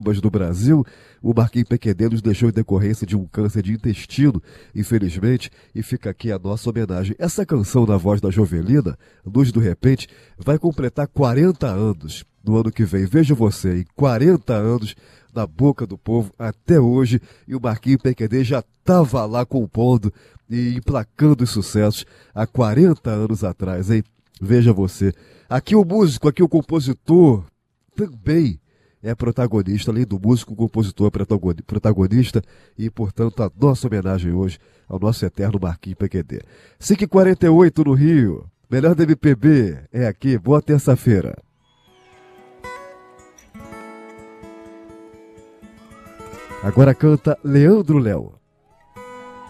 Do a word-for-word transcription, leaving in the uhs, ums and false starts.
do Brasil, o Marquinhos P Q D nos deixou em decorrência de um câncer de intestino, infelizmente, e fica aqui a nossa homenagem. Essa canção na voz da Jovelina, Luz do Repente, vai completar quarenta anos no ano que vem. Veja você, em quarenta anos na boca do povo até hoje, e o Marquinhos P Q D já estava lá compondo e emplacando os sucessos há quarenta anos atrás, hein? Veja você. Aqui o músico, aqui o compositor também é protagonista, além do músico, o compositor é protagonista, e, portanto, a nossa homenagem hoje ao nosso eterno Marquinhos P Q D. cinco e quarenta e oito no Rio, melhor da M P B é aqui, boa terça-feira. Agora canta Leandro Léo.